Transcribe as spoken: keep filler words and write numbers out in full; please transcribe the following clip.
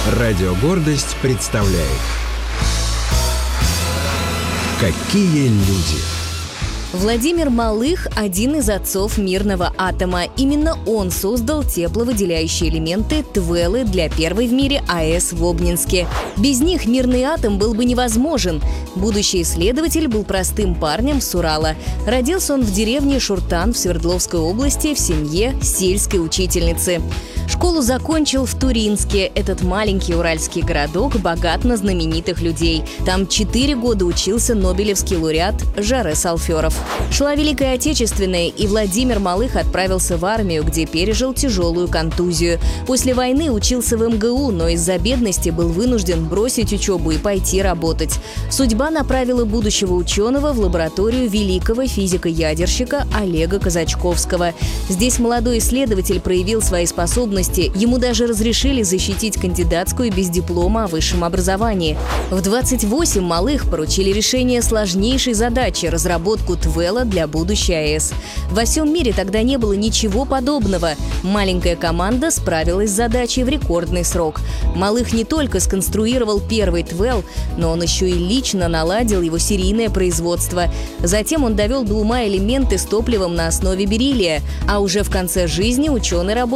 Радио «Гордость» представляет «Какие люди». Владимир Малых – один из отцов мирного атома. Именно он создал тепловыделяющие элементы ТВЭЛы для первой в мире АЭС в Обнинске. Без них мирный атом был бы невозможен. Будущий исследователь был простым парнем с Урала. Родился он в деревне Шуртан в Свердловской области в семье сельской учительницы. Школу закончил в Туринске. Этот маленький уральский городок богат на знаменитых людей. Там четыре года учился нобелевский лауреат Жарес Алферов. Шла Великая Отечественная, и Владимир Малых отправился в армию, где пережил тяжелую контузию. После войны учился в эм гэ у, но из-за бедности был вынужден бросить учебу и пойти работать. Судьба направила будущего ученого в лабораторию великого физика-ядерщика Олега Казачковского. Здесь молодой исследователь проявил свои способности. Ему даже разрешили защитить кандидатскую без диплома о высшем образовании. В двадцать восемь Малых поручили решение сложнейшей задачи – разработку ТВЭЛа для будущей АЭС. Во всем мире тогда не было ничего подобного. Маленькая команда справилась с задачей в рекордный срок. Малых не только сконструировал первый ТВЭЛ, но он еще и лично наладил его серийное производство. Затем он довел до ума элементы с топливом на основе бериллия, а уже в конце жизни ученый работал